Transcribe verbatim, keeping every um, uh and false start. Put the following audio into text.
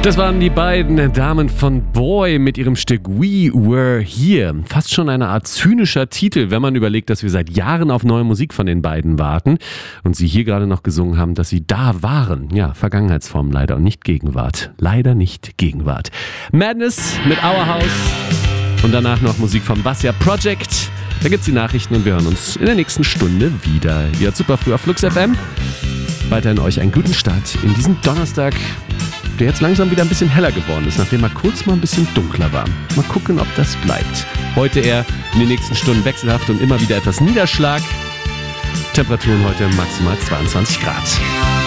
Das waren die beiden Damen von Boy mit ihrem Stück We Were Here. Fast schon eine Art zynischer Titel, wenn man überlegt, dass wir seit Jahren auf neue Musik von den beiden warten und sie hier gerade noch gesungen haben, dass sie da waren. Ja, Vergangenheitsform leider und nicht Gegenwart. Leider nicht Gegenwart. Madness mit Our House und danach noch Musik vom Vasya Project. Da gibt's die Nachrichten und wir hören uns in der nächsten Stunde wieder. Ihr hört super früh auf Flux F M. Weiterhin euch einen guten Start in diesen Donnerstag, der jetzt langsam wieder ein bisschen heller geworden ist, nachdem er kurz mal ein bisschen dunkler war. Mal gucken, ob das bleibt. Heute eher in den nächsten Stunden wechselhaft und immer wieder etwas Niederschlag. Temperaturen heute maximal zweiundzwanzig Grad.